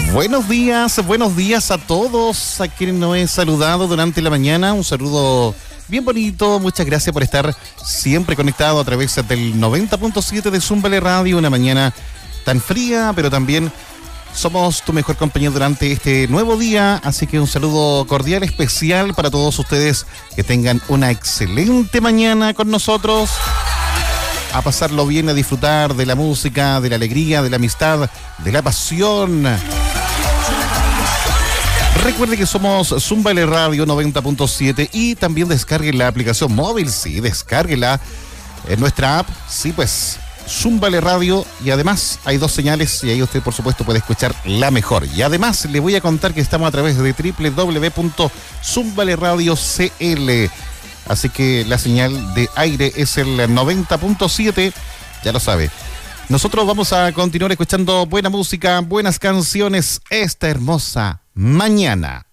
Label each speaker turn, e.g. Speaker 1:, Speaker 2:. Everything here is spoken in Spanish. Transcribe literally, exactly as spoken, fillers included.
Speaker 1: Buenos días, buenos días a todos a quienes nos he saludado durante la mañana. Un saludo bien bonito, muchas gracias por estar siempre conectado a través del noventa punto siete de Zúmbale Radio. Una mañana tan fría, pero también somos tu mejor compañía durante este nuevo día. Así que un saludo cordial, especial para todos ustedes. Que tengan una excelente mañana con nosotros. A pasarlo bien, a disfrutar de la música, de la alegría, de la amistad, de la pasión. Recuerde que somos Zúmbale Radio noventa punto siete y también descarguen la aplicación móvil, sí, descárguela en nuestra app, sí, pues, Zúmbale Radio, y además hay dos señales y ahí usted por supuesto puede escuchar la mejor. Y además le voy a contar que estamos a través de doble u doble u doble u punto zúmbale radio punto c l, así que la señal de aire es el noventa punto siete, ya lo sabe. Nosotros vamos a continuar escuchando buena música, buenas canciones esta hermosa mañana.